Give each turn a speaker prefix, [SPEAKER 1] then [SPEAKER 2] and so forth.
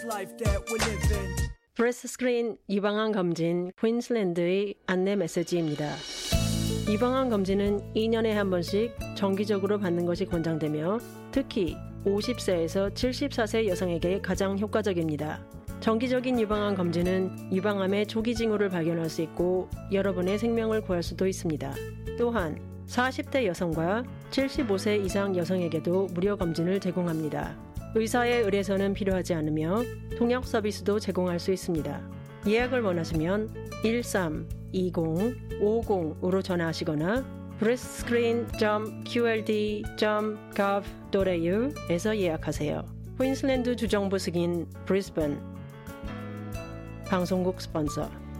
[SPEAKER 1] life that we're living.
[SPEAKER 2] 브레스트 스크린 유방암 검진 퀸슬랜드의 안내 메시지입니다. 유방암 검진은 2년에 한 번씩 정기적으로 받는 것이 권장되며 특히 50세에서 74세 여성에게 가장 효과적입니다. 정기적인 유방암 검진은 유방암의 초기 징후를 발견할 수 있고 여러분의 생명을 구할 수도 있습니다. 또한 40대 여성과 75세 이상 여성에게도 무료 검진을 제공합니다. 의사의 의뢰서는 필요하지 않으며 통역 서비스도 제공할 수 있습니다. 예약을 원하시면 132050으로 전화하시거나 breastscreen.qld.gov.au에서 예약하세요. 퀸슬랜드 주정부 승인 브리스번 방송국 스폰서